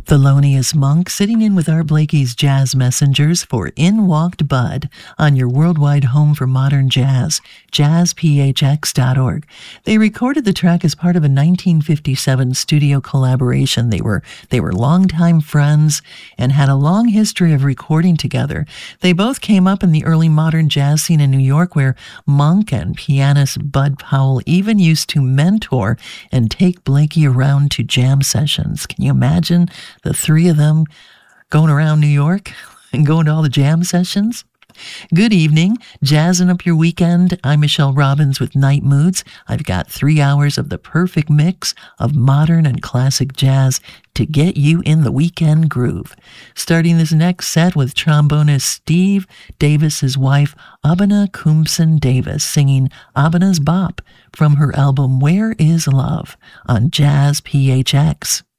Thelonious Monk sitting in with Art Blakey's Jazz Messengers for In Walked Bud on your worldwide home for modern jazz, jazzphx.org. They recorded the track as part of a 1957 studio collaboration. They were longtime friends and had a long history of recording together. They both came up in the early modern jazz scene in New York, where Monk and pianist Bud Powell even used to mentor and take Blakey around to jam sessions. Can you imagine the three of them going around New York and going to all the jam sessions? Good evening, jazzing up your weekend. I'm Michelle Robbins with Night Moods. I've got 3 hours of the perfect mix of modern and classic jazz to get you in the weekend groove. Starting this next set with trombonist Steve Davis's wife, Abena Kumpson Davis, singing Abena's Bop from her album Where Is Love on Jazz PHX.